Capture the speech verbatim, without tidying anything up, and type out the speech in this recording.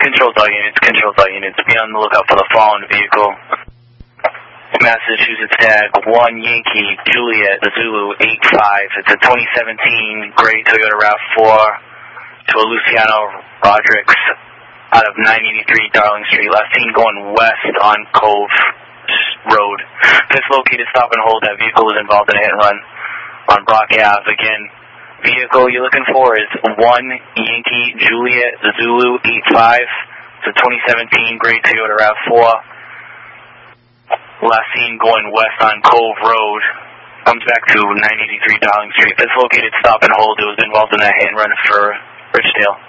controls all units, controls all units. Be on the lookout for the fallen vehicle. Massachusetts tag one Yankee Juliet Zulu eight five. It's a twenty seventeen gray Toyota RAV four to a Luciano Rodriguez out of nine eighty-three Darling Street. Last seen going west on Cove Road. This located stop and hold. That vehicle was involved in a hit and run on Brock Ave. Again, vehicle you're looking for is one Yankee Juliet Zulu eight five. It's a twenty seventeen gray Toyota RAV four. Last seen going west on Cove Road. Comes back to nine eighty-three Darling Street. This located stop and hold. It was involved in a hit and run for Richdale.